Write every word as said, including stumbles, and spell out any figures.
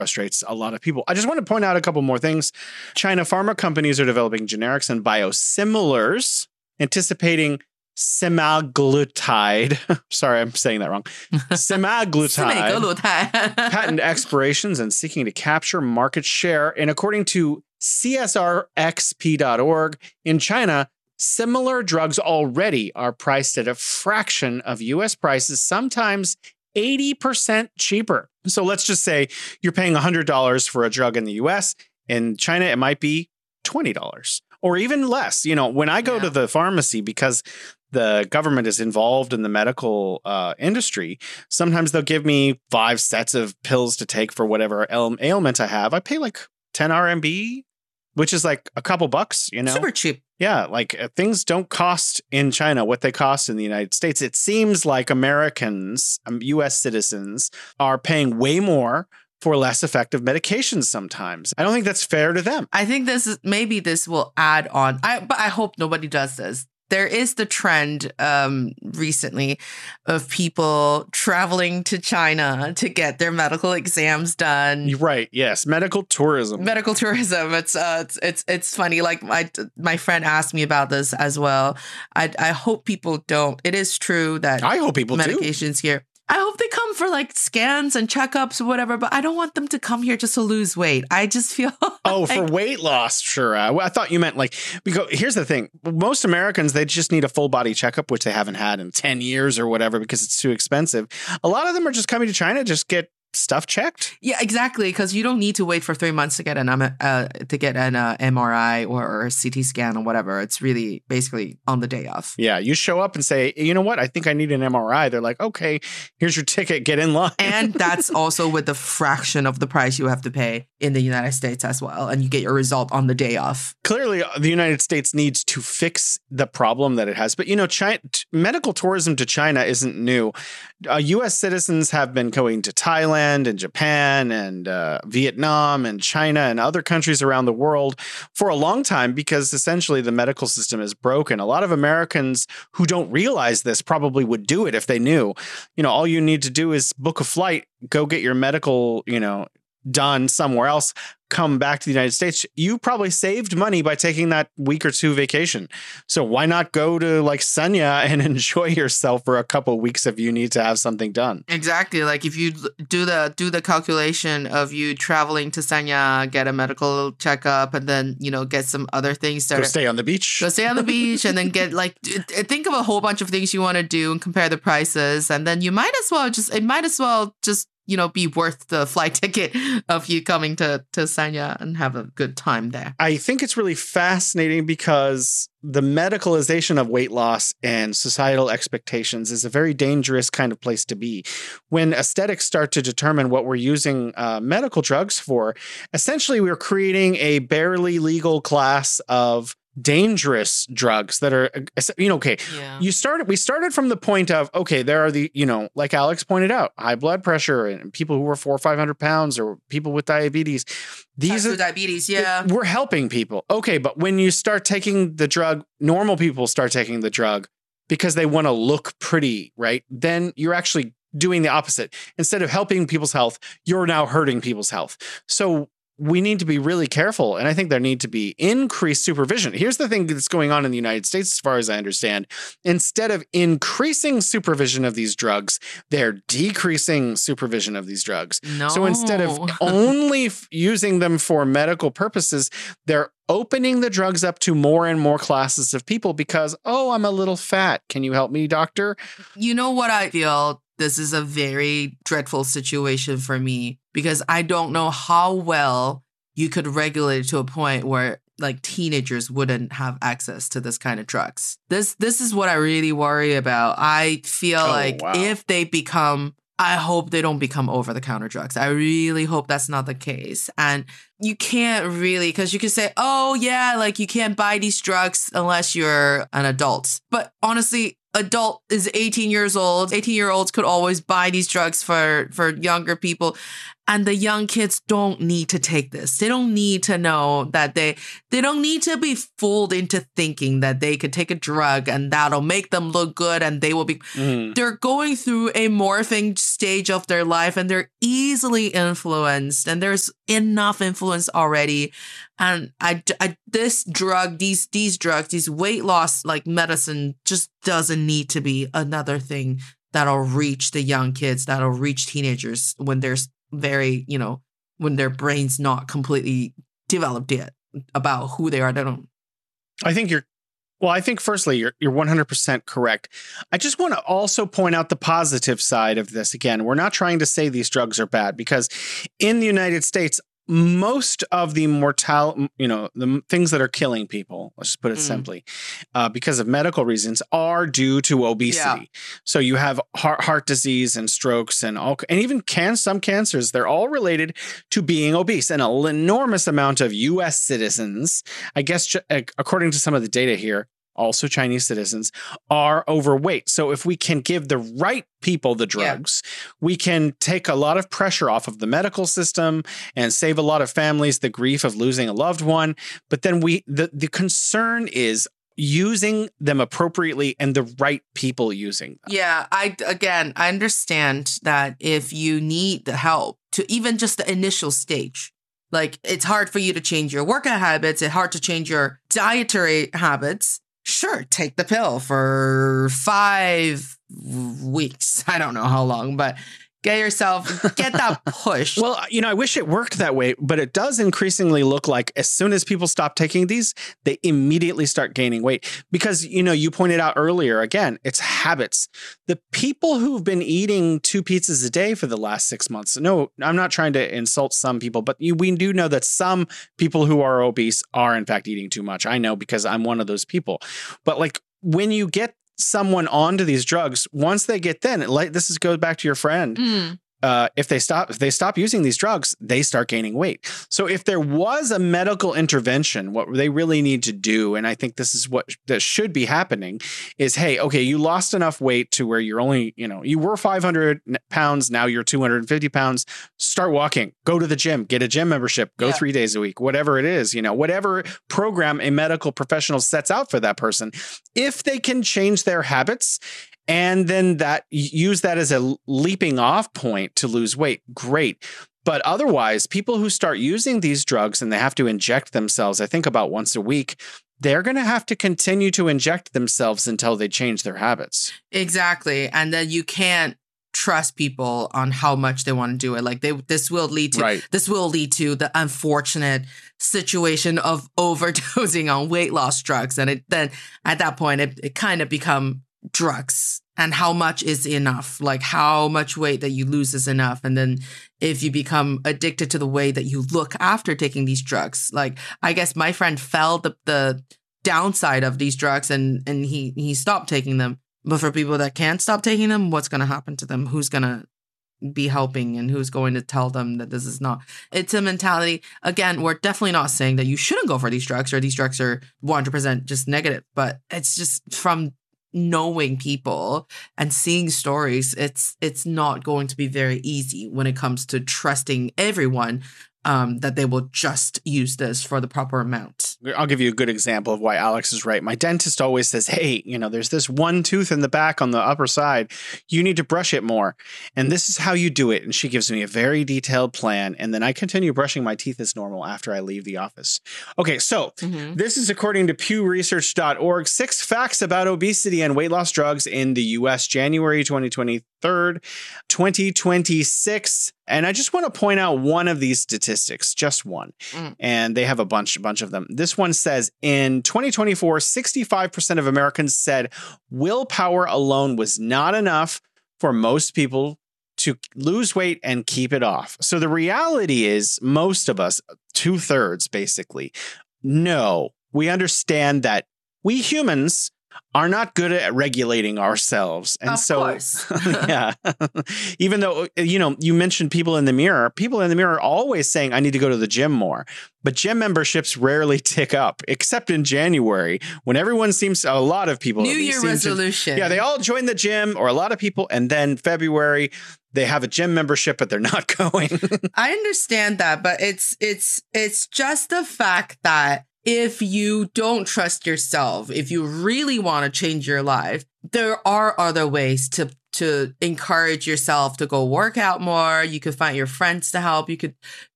frustrates a lot of people. I just want to point out a couple more things. China pharma companies are developing generics and biosimilars, anticipating semaglutide. Sorry, I'm saying that wrong. Semaglutide patent expirations and seeking to capture market share. And according to C S R X P dot org, in China, similar drugs already are priced at a fraction of U S prices, sometimes eighty percent cheaper. So let's just say you're paying one hundred dollars for a drug in the U S. In China, it might be twenty dollars or even less. You know, when I go yeah. to the pharmacy, because the government is involved in the medical uh, industry, sometimes they'll give me five sets of pills to take for whatever ail- ailment I have. I pay like ten R M B, which is like a couple bucks, you know? Super cheap. Yeah, like uh, things don't cost in China what they cost in the United States. It seems like Americans, um, U S citizens, are paying way more for less effective medications sometimes. I don't think that's fair to them. I think this is, maybe this will add on, I, but I hope nobody does this. There is the trend um, recently of people traveling to China to get their medical exams done. Right. Yes. Medical tourism. Medical tourism. It's uh, it's it's it's funny. Like my my friend asked me about this as well. I I hope people don't. It is true that I hope people medications do. here. I hope they come for like scans and checkups or whatever, but I don't want them to come here just to lose weight. I just feel Oh, like, for weight loss, sure. Uh, I thought you meant like, because here's the thing. Most Americans, they just need a full body checkup, which they haven't had in ten years or whatever because it's too expensive. A lot of them are just coming to China to just get stuff checked. Yeah, exactly. Because you don't need to wait for three months to get an um, uh, to get an uh, M R I or, or a C T scan or whatever. It's really basically on the day off. Yeah, you show up and say, you know what? I think I need an M R I. They're like, okay, here's your ticket. Get in line. And that's also with the fraction of the price you have to pay in the United States as well. And you get your result on the day off. Clearly, the United States needs to fix the problem that it has. But, you know, China, medical tourism to China isn't new. Uh, U S citizens have been going to Thailand and Japan and uh, Vietnam and China and other countries around the world for a long time because essentially the medical system is broken. A lot of Americans who don't realize this probably would do it if they knew. You know, all you need to do is book a flight, go get your medical, you know, done somewhere else, come back to the United States. You probably saved money by taking that week or two vacation. So why not go to like Sanya and enjoy yourself for a couple of weeks if you need to have something done? Exactly. Like if you do the do the calculation of you traveling to Sanya, get a medical checkup, and then, you know, get some other things started. Go stay on the beach. Go stay on the beach and then get like, think of a whole bunch of things you want to do and compare the prices. And then you might as well just, it might as well just, you know, be worth the flight ticket of you coming to, to Sanya and have a good time there. I think it's really fascinating because the medicalization of weight loss and societal expectations is a very dangerous kind of place to be. When aesthetics start to determine what we're using uh, medical drugs for, essentially we're creating a barely legal class of dangerous drugs that are, you know, okay, yeah. you started, we started from the point of, okay, there are the, you know, like Alex pointed out, high blood pressure and people who are four or five hundred pounds or people with diabetes. These are diabetes. Yeah. We're helping people. Okay. But when you start taking the drug, normal people start taking the drug because they want to look pretty, right? Then you're actually doing the opposite. Instead of helping people's health, you're now hurting people's health. So we need to be really careful. And I think there need to be increased supervision. Here's the thing that's going on in the United States, as far as I understand. Instead of increasing supervision of these drugs, they're decreasing supervision of these drugs. No. So instead of only f- using them for medical purposes, they're opening the drugs up to more and more classes of people because, oh, I'm a little fat. Can you help me, doctor? You know what I feel? This is a very dreadful situation for me because I don't know how well you could regulate it to a point where like teenagers wouldn't have access to this kind of drugs. This this is what I really worry about. I feel Oh, like wow. if they become, I hope they don't become over-the-counter drugs. I really hope that's not the case. And you can't really, because you can say, oh yeah, like you can't buy these drugs unless you're an adult. But honestly, adult is eighteen years old. eighteen year olds could always buy these drugs for, for younger people. And the young kids don't need to take this. They don't need to know that they, they don't need to be fooled into thinking that they could take a drug and that'll make them look good and they will be, mm. they're going through a morphing stage of their life and they're easily influenced and there's enough influence already. And I, I this drug, these, these drugs, these weight loss like medicine just doesn't need to be another thing that'll reach the young kids, that'll reach teenagers when there's very, you know, when their brain's not completely developed yet about who they are. They don't. I think you're, well, I think firstly, you're, you're one hundred percent correct. I just want to also point out the positive side of this. Again, we're not trying to say these drugs are bad because in the United States, most of the mortal, you know, the things that are killing people, let's just put it mm. simply, uh, because of medical reasons are due to obesity. Yeah. So you have heart, heart disease and strokes and all, and even can some cancers, they're all related to being obese. And an enormous amount of U S citizens, I guess, according to some of the data here, also Chinese citizens, are overweight. So if we can give the right people the drugs, yeah. we can take a lot of pressure off of the medical system and save a lot of families the grief of losing a loved one. But then we, the, the concern is using them appropriately and the right people using them. Yeah, I, again, I understand that if you need the help to even just the initial stage, like it's hard for you to change your workout habits, it's hard to change your dietary habits. Sure, take the pill for five weeks. I don't know how long, but get yourself, get that push. Well, you know, I wish it worked that way, but it does increasingly look like as soon as people stop taking these, they immediately start gaining weight. Because, you know, you pointed out earlier, again, it's habits. The people who've been eating two pizzas a day for the last six months, no, I'm not trying to insult some people, but you, we do know that some people who are obese are in fact eating too much. I know because I'm one of those people. But like when you get someone onto these drugs, once they get then, like this is goes back to your friend. Mm. Uh, if they stop, if they stop using these drugs, they start gaining weight. So if there was a medical intervention, what they really need to do, and I think this is what that should be happening, is, hey, okay, you lost enough weight to where you're only, you know, you were five hundred pounds, now you're two hundred fifty pounds. Start walking, go to the gym, get a gym membership, go yeah. three days a week, whatever it is, you know, whatever program a medical professional sets out for that person. If they can change their habits, and then that use that as a leaping off point to lose weight, great. But otherwise, people who start using these drugs and they have to inject themselves, I think about once a week, they're going to have to continue to inject themselves until they change their habits. Exactly. And then you can't trust people on how much they want to do it. Like they, this will lead to, right. this will lead to the unfortunate situation of overdosing on weight loss drugs. And it, then at that point, it, it kind of become drugs and how much is enough, like how much weight that you lose is enough. And then if you become addicted to the way that you look after taking these drugs, like I guess my friend felt the, the downside of these drugs and, and he, he stopped taking them. But for people that can't stop taking them, what's going to happen to them? Who's going to be helping and who's going to tell them that this is not? It's a mentality. Again, we're definitely not saying that you shouldn't go for these drugs or these drugs are one hundred percent just negative, but it's just from knowing people and seeing stories, it's it's not going to be very easy when it comes to trusting everyone um, that they will just use this for the proper amount. I'll give you a good example of why Alex is right. My dentist always says, hey, you know, there's this one tooth in the back on the upper side. You need to brush it more. And this is how you do it. And she gives me a very detailed plan. And then I continue brushing my teeth as normal after I leave the office. Okay, so mm-hmm. this is according to Pew Research dot org, six facts about obesity and weight loss drugs in the U S, January twenty twenty-three, twenty twenty-six. And I just want to point out one of these statistics, just one. Mm. And they have a bunch, a bunch of them. This one says in twenty twenty-four, sixty-five percent of Americans said willpower alone was not enough for most people to lose weight and keep it off. So the reality is most of us, two thirds basically, no, we understand that we humans are not good at regulating ourselves. And of so, course. yeah, even though, you know, you mentioned people in the mirror, people in the mirror are always saying, I need to go to the gym more. But gym memberships rarely tick up, except in January when everyone seems, a lot of people. New Year resolution. To, yeah, they all join the gym or a lot of people. And then February, they have a gym membership, but they're not going. I understand that, but it's it's it's just the fact that if you don't trust yourself, if you really want to change your life, there are other ways to to encourage yourself to go work out more. You could find your friends to help. You could